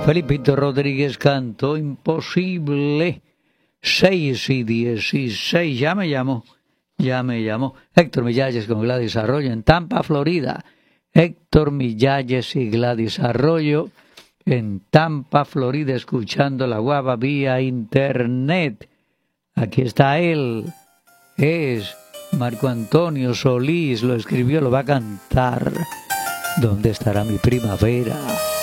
Felipito Rodríguez cantó Imposible. 6:16. Ya me llamó. Héctor Millalles con Gladys Arroyo en Tampa, Florida. Héctor Millalles y Gladys Arroyo en Tampa, Florida, escuchando la guava vía internet. Aquí está él. Es Marco Antonio Solís. Lo escribió, lo va a cantar. ¿Dónde estará mi primavera?